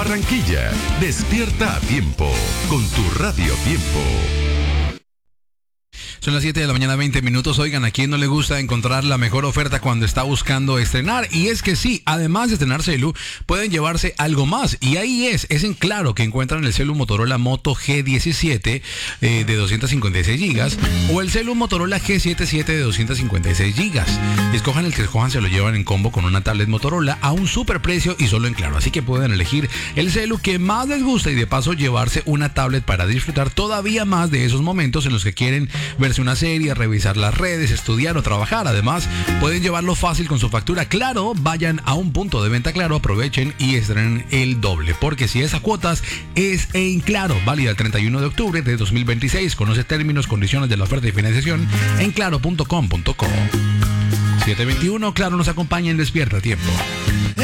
Barranquilla. Despierta a tiempo con tu Radio Tiempo. Son las 7 de la mañana, 20 minutos. Oigan, ¿a quién no le gusta encontrar la mejor oferta cuando está buscando estrenar? Y es que sí, además de estrenar celu, pueden llevarse algo más. Y ahí es en Claro que encuentran el celu Motorola Moto G17 de 256 gigas o el celu Motorola G77 de 256 gigas. Escojan el que escojan, se lo llevan en combo con una tablet Motorola a un super precio y solo en Claro. Así que pueden elegir el celu que más les gusta y de paso llevarse una tablet para disfrutar todavía más de esos momentos en los que quieren verse una serie, revisar las redes, estudiar o trabajar. Además, pueden llevarlo fácil con su factura Claro. Vayan a un punto de venta Claro, aprovechen y estrenen el doble, porque si es a cuotas, es en Claro. Válida el 31 de octubre de 2026. Conoce términos, condiciones de la oferta y financiación en claro.com.co. 721, Claro nos acompaña en Despierta a Tiempo.